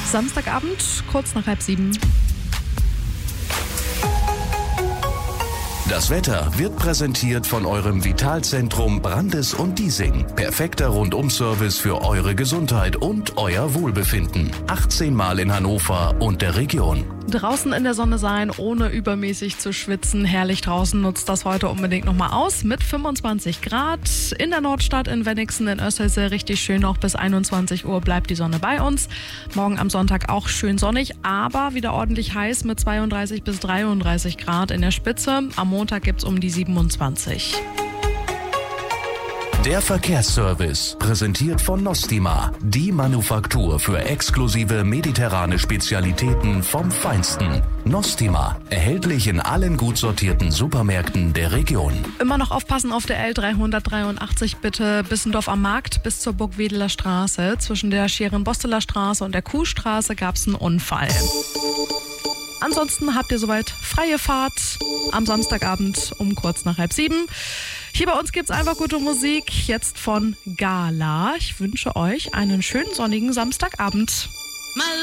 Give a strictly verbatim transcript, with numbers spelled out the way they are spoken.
Samstagabend, kurz nach halb sieben. Das Wetter wird präsentiert von eurem Vitalzentrum Brandes und Diesing. Perfekter Rundum-Service für eure Gesundheit und euer Wohlbefinden. achtzehn Mal in Hannover und der Region. Draußen in der Sonne sein, ohne übermäßig zu schwitzen. Herrlich draußen, nutzt das heute unbedingt nochmal aus. Mit fünfundzwanzig Grad in der Nordstadt, in Wenningsen, in Össelse. Richtig schön, noch bis einundzwanzig Uhr bleibt die Sonne bei uns. Morgen am Sonntag auch schön sonnig, aber wieder ordentlich heiß mit zweiunddreißig bis dreiunddreißig Grad in der Spitze. Am Montag gibt's um die siebenundzwanzig. Der Verkehrsservice, präsentiert von Nostima, die Manufaktur für exklusive mediterrane Spezialitäten vom Feinsten. Nostima, erhältlich in allen gut sortierten Supermärkten der Region. Immer noch aufpassen auf der L dreihundertdreiundachtzig bitte, Bissendorf am Markt bis zur Burgwedeler Straße. Zwischen der Scheren-Bosteler Straße und der Kuhstraße gab's einen Unfall. Ansonsten habt ihr soweit freie Fahrt am Samstagabend um kurz nach halb sieben. Hier bei uns gibt's einfach gute Musik, jetzt von Gala. Ich wünsche euch einen schönen sonnigen Samstagabend.